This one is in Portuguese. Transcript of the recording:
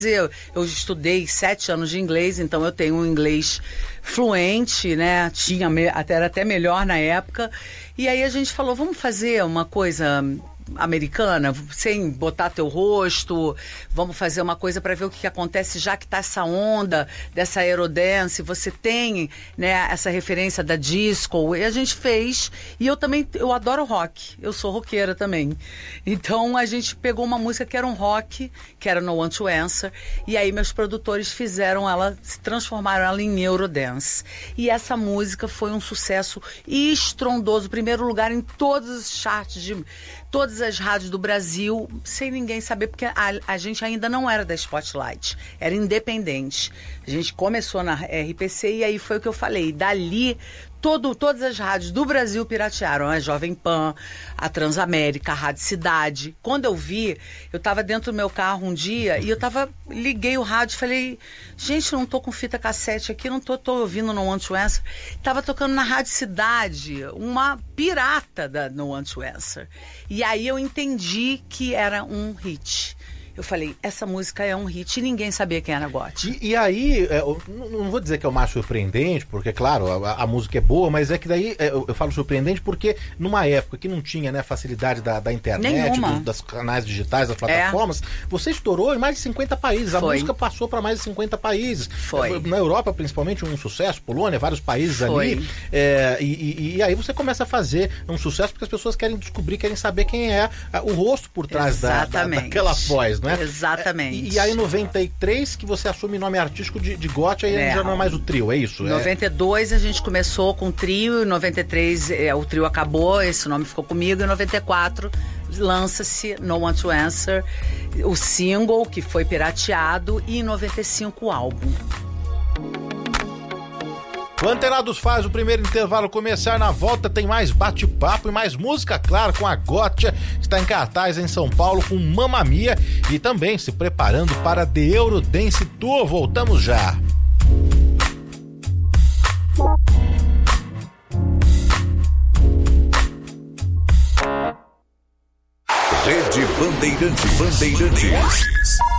Eu estudei 7 anos de inglês, então eu tenho um inglês fluente, né? Era até melhor na época. E aí a gente falou, vamos fazer uma coisa americana, sem botar teu rosto, vamos fazer uma coisa para ver o que acontece, já que tá essa onda dessa aerodance, você tem, né, essa referência da disco, e a gente fez, e eu adoro rock, eu sou roqueira também, então a gente pegou uma música que era um rock, que era No Want to Answer, e aí meus produtores transformaram ela em Eurodance, e essa música foi um sucesso estrondoso, primeiro lugar em todos os charts de todas as rádios do Brasil, sem ninguém saber, porque a gente ainda não era da Spotlight, era independente. A gente começou na RPC e aí foi o que eu falei. Dali, todas as rádios do Brasil piratearam. A Jovem Pan, a Transamérica, a Rádio Cidade. Quando eu vi, eu estava dentro do meu carro um dia e liguei o rádio e falei, gente, não tô com fita cassete aqui, não tô ouvindo No Want to Answer. Tava tocando na Rádio Cidade, uma pirata da No Want to Answer. E aí eu entendi que era um hit. Eu falei, essa música é um hit e ninguém sabia quem era Gotti. E aí, não vou dizer que é o mais surpreendente, porque, claro, a música é boa, mas é que daí eu falo surpreendente porque numa época que não tinha, né, facilidade da internet, das canais digitais, das plataformas, você estourou em mais de 50 países. A música passou para mais de 50 países. Foi. Na Europa, principalmente, um sucesso, Polônia, vários países ali. E aí você começa a fazer um sucesso porque as pessoas querem descobrir, querem saber quem é o rosto por trás daquela voz, né? Exatamente. E aí em 93 que você assume nome artístico de Gotti, aí já não é mais o trio, é isso? Em 92 a gente começou com o trio, em 93 o trio acabou, esse nome ficou comigo, em 94 lança-se No Want to Answer, o single que foi pirateado, e em 95 o álbum. O Antenados faz o primeiro intervalo começar. Na volta tem mais bate-papo e mais música, claro, com a Gotti, que está em cartaz em São Paulo com Mamma Mia e também se preparando para The Eurodance Tour. Voltamos já. Rede Bandeirantes.